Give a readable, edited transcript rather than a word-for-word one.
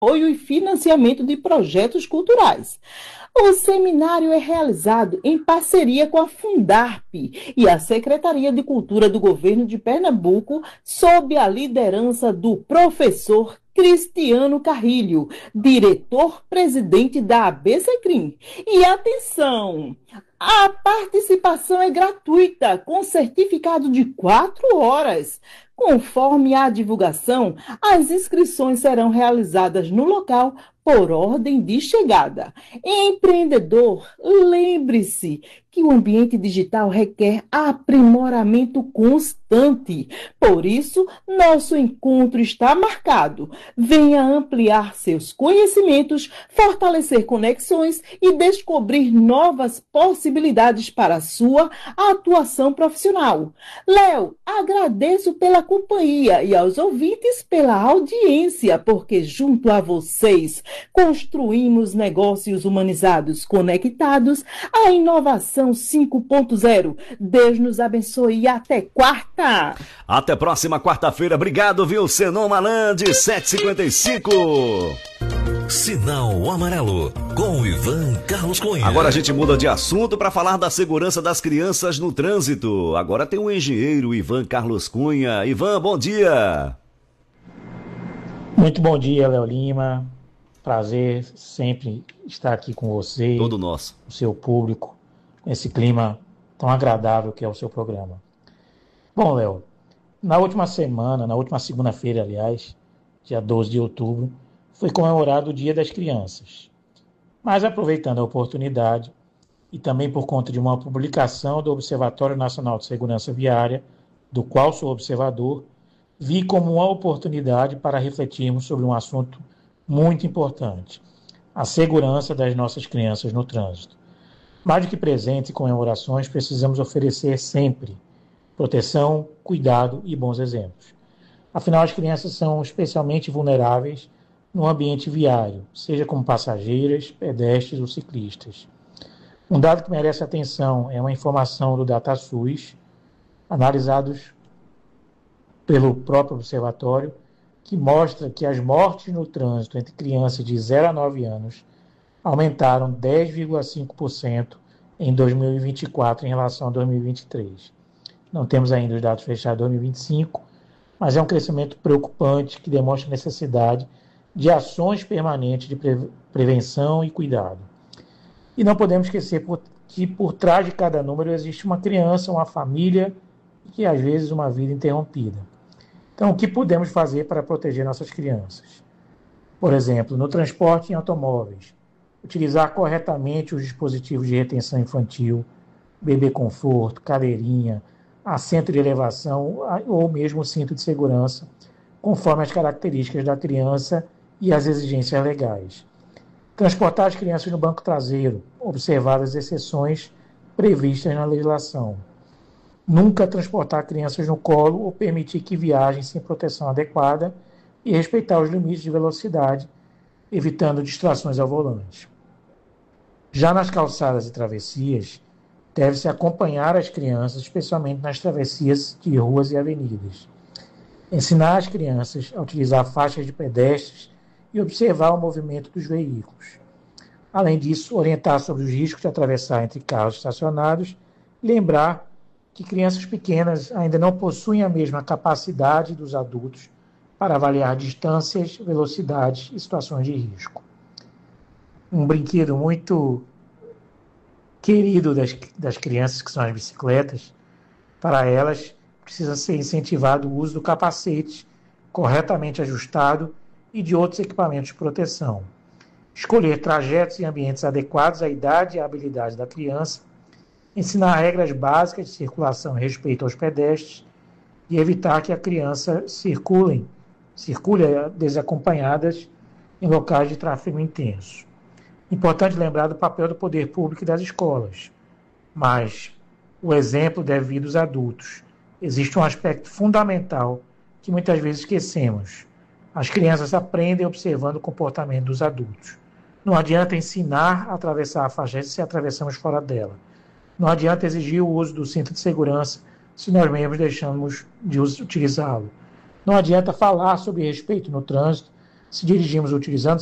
apoio e financiamento de projetos culturais. O seminário é realizado em parceria com a Fundarp e a Secretaria de Cultura do Governo de Pernambuco, sob a liderança do professor Cristiano Carrilho, diretor-presidente da ABSecrim. E atenção! A participação é gratuita, com certificado de 4 horas. Conforme a divulgação, as inscrições serão realizadas no local por ordem de chegada. Empreendedor, lembre-se que o ambiente digital requer aprimoramento constante. Por isso, nosso encontro está marcado. Venha ampliar seus conhecimentos, fortalecer conexões e descobrir novas possibilidades para a sua atuação profissional. Léo, agradeço pela companhia e aos ouvintes pela audiência, porque junto a vocês construímos negócios humanizados conectados à inovação 5.0. Deus nos abençoe e até quarta. Até próxima quarta-feira. Obrigado, viu? Senon Malande, 7h55. Sinal Amarelo, com Ivan Carlos Cunha. Agora a gente muda de assunto para falar da segurança das crianças no trânsito. Agora tem o engenheiro Ivan Carlos Cunha. Ivan, bom dia. Muito bom dia, Léo Lima. Prazer sempre estar aqui com você. Todo nosso. O seu público, esse clima tão agradável que é o seu programa. Bom, Léo, na última segunda-feira, aliás, dia 12 de outubro, foi comemorado o Dia das Crianças. Mas aproveitando a oportunidade, e também por conta de uma publicação do Observatório Nacional de Segurança Viária, do qual sou observador, vi como uma oportunidade para refletirmos sobre um assunto muito importante: a segurança das nossas crianças no trânsito. Mais do que presentes e comemorações, precisamos oferecer sempre proteção, cuidado e bons exemplos. Afinal, as crianças são especialmente vulneráveis no ambiente viário, seja como passageiras, pedestres ou ciclistas. Um dado que merece atenção é uma informação do DataSUS, analisados pelo próprio observatório, que mostra que as mortes no trânsito entre crianças de 0 a 9 anos aumentaram 10,5% em 2024 em relação a 2023. Não temos ainda os dados fechados de 2025, mas é um crescimento preocupante que demonstra a necessidade de ações permanentes de prevenção e cuidado. E não podemos esquecer que por trás de cada número existe uma criança, uma família e às vezes uma vida interrompida. Então, o que podemos fazer para proteger nossas crianças? Por exemplo, no transporte em automóveis, utilizar corretamente os dispositivos de retenção infantil, bebê conforto, cadeirinha, assento de elevação ou mesmo cinto de segurança, conforme as características da criança e as exigências legais. Transportar as crianças no banco traseiro, observar as exceções previstas na legislação. Nunca transportar crianças no colo ou permitir que viajem sem proteção adequada e respeitar os limites de velocidade, evitando distrações ao volante. Já nas calçadas e travessias, deve-se acompanhar as crianças, especialmente nas travessias de ruas e avenidas. Ensinar as crianças a utilizar faixas de pedestres e observar o movimento dos veículos. Além disso, orientar sobre os riscos de atravessar entre carros estacionados e lembrar que crianças pequenas ainda não possuem a mesma capacidade dos adultos para avaliar distâncias, velocidades e situações de risco. Um brinquedo muito querido das crianças, que são as bicicletas, para elas precisa ser incentivado o uso do capacete corretamente ajustado e de outros equipamentos de proteção. Escolher trajetos e ambientes adequados à idade e à habilidade da criança, ensinar regras básicas de circulação e respeito aos pedestres e evitar que a criança circule desacompanhadas em locais de tráfego intenso. Importante lembrar do papel do poder público e das escolas, mas o exemplo deve vir dos adultos. Existe um aspecto fundamental que muitas vezes esquecemos. As crianças aprendem observando o comportamento dos adultos. Não adianta ensinar a atravessar a faixa se atravessamos fora dela. Não adianta exigir o uso do cinto de segurança se nós mesmos deixamos de utilizá-lo. Não adianta falar sobre respeito no trânsito se dirigimos utilizando